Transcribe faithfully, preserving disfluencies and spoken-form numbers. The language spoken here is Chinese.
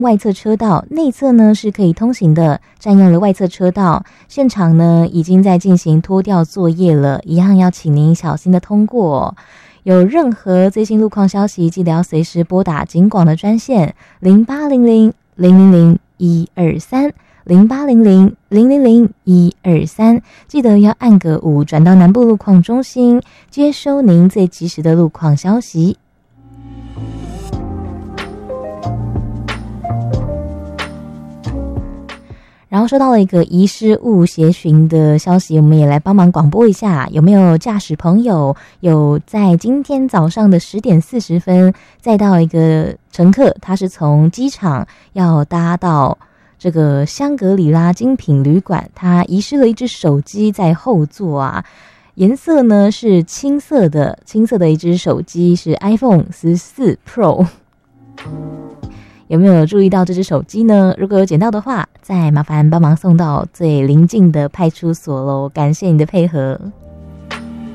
外侧车道，内侧呢是可以通行的，占用了外侧车道。现场呢已经在进行拖吊作业了，一样要请您小心的通过。有任何最新路况消息，记得要随时拨打警广的专线零八零零零零零一二三零八零零零零零一二三，记得要按个五转到南部路况中心，接收您最及时的路况消息。然后收到了一个遗失物协寻的消息，我们也来帮忙广播一下，有没有驾驶朋友有在今天早上的十点四十分载到一个乘客，他是从机场要搭到这个香格里拉精品旅馆，他遗失了一只手机在后座啊，颜色呢是青色的，青色的一只手机是 iPhone 十四 Pro。有没有注意到这只手机呢？如果有捡到的话，再麻烦帮忙送到最邻近的派出所咯，感谢你的配合。